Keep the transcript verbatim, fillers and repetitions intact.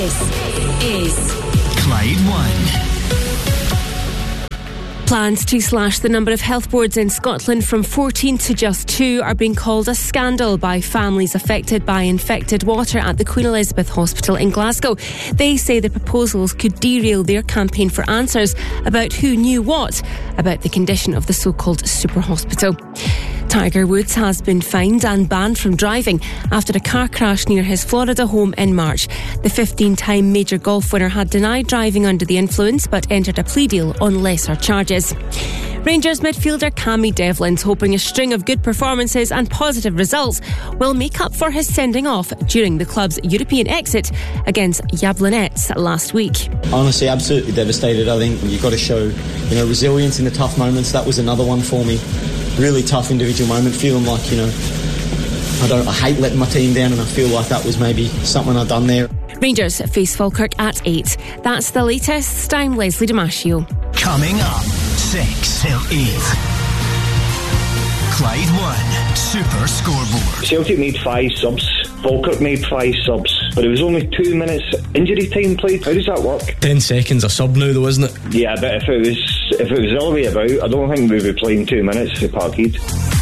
This is Clyde One. Plans to slash the number of health boards in Scotland from fourteen to just two are being called a scandal by families affected by infected water at the Queen Elizabeth Hospital in Glasgow. They say the proposals could derail their campaign for answers about who knew what about the condition of the so-called super hospital. Tiger Woods has been fined and banned from driving after a car crash near his Florida home in March. The fifteen-time major golf winner had denied driving under the influence but entered a plea deal on lesser charges. Rangers midfielder Cammy Devlin's hoping a string of good performances and positive results will make up for his sending off during the club's European exit against Jablonec last week. Honestly, absolutely devastated. I think you've got to show, you know, resilience in the tough moments. That was another one for me. Really tough individual moment, feeling like, you know, I don't, I hate letting my team down, and I feel like that was maybe something I've done there. Rangers face Falkirk at eight. That's the latest. I'm Leslie Damasio. Coming up, six till eight. Clyde One Super Scoreboard. Celtic made five subs. Falkirk made five subs, but it was only two minutes injury time played. How does that work? Ten seconds a sub now, though, isn't it? Yeah, but if it was if it was the other way about, I don't think we'd be playing two minutes for Parkhead.